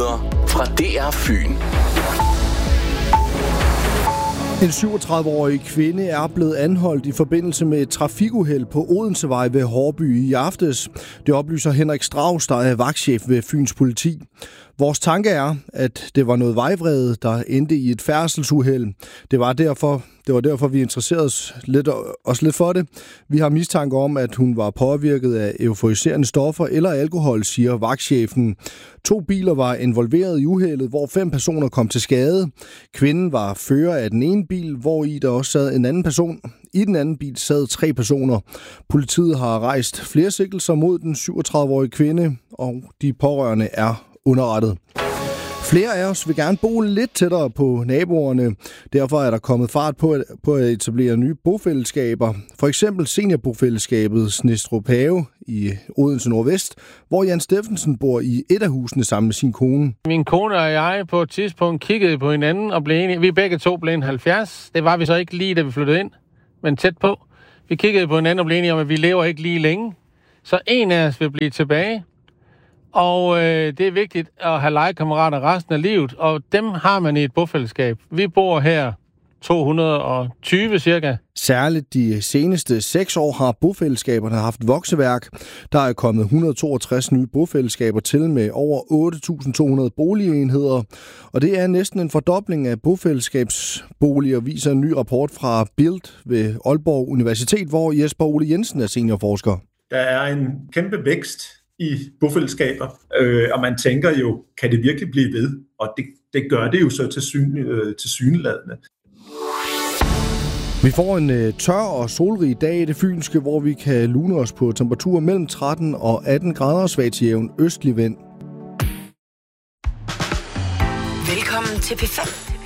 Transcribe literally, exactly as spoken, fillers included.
Nyheder fra D R Fyn. En syvogtredive-årig kvinde er blevet anholdt i forbindelse med et trafikuheld på Odensevej ved Hårby i aftes. Det oplyser Henrik Strauss, der er vagtchef ved Fyns Politi. Vores tanke er, at det var noget vejvrede, der endte i et færdselsuheld. Det var derfor, det var derfor vi interesserede os lidt, os lidt for det. Vi har mistanke om, at hun var påvirket af euforiserende stoffer eller alkohol, siger vagtchefen. To biler var involveret i uheldet, hvor fem personer kom til skade. Kvinden var fører af den ene bil, hvor i der også sad en anden person. I den anden bil sad tre personer. Politiet har rejst flere sigtelser mod den syvogtredive-årige kvinde, og de pårørende er underrettet. Flere af os vil gerne bo lidt tættere på naboerne. Derfor er der kommet fart på at, på at etablere nye bofællesskaber. For eksempel seniorbofællesskabet Snestrup Have i Odense Nordvest, hvor Jan Steffensen bor i et af husene sammen med sin kone. Min kone og jeg på et tidspunkt kiggede på hinanden og blev enige. Vi begge to blev halvfjerds. Det var vi så ikke lige, da vi flyttede ind, men tæt på. Vi kiggede på hinanden og blev enige om, at vi lever ikke lige længe. Så en af os vil blive tilbage. Og øh, det er vigtigt at have legekammerater resten af livet, og dem har man i et bofællesskab. Vi bor her to hundrede og tyve cirka. Særligt de seneste seks år har bofællesskaberne haft vokseværk. Der er kommet et hundrede og toogtres nye bofællesskaber til med over otte tusind to hundrede boligenheder. Og det er næsten en fordobling af bofællesskabsboliger, viser en ny rapport fra Bild ved Aalborg Universitet, hvor Jesper Ole Jensen er seniorforsker. Der er en kæmpe vækst i bofællesskaber, øh, og man tænker jo, kan det virkelig blive ved? Og det, det gør det jo så til, syn, øh, til syneladende. Vi får en øh, tør og solrig dag i det fynske, hvor vi kan lune os på temperaturer mellem tretten og atten grader, svag til jævn østlig vind. Velkommen til P fem.